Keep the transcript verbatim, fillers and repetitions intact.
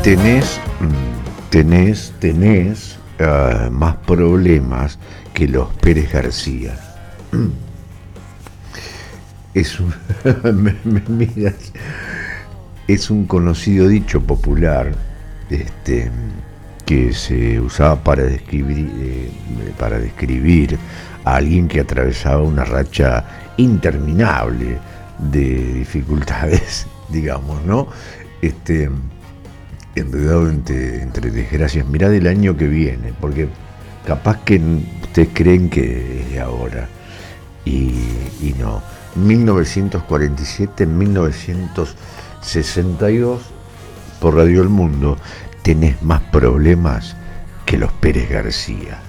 tenés, tenés, tenés uh, más problemas que los Pérez García. Es un, me, me miras, es un conocido dicho popular, este, que se usaba para describir, eh, para describir a alguien que atravesaba una racha interminable de dificultades, digamos, ¿no? Este, enredado entre, entre desgracias. Mirá del año que viene, porque capaz que ustedes creen que es de ahora, y, y no. mil novecientos cuarenta y siete, mil novecientos sesenta y dos, por Radio El Mundo, tenés más problemas que los Pérez García.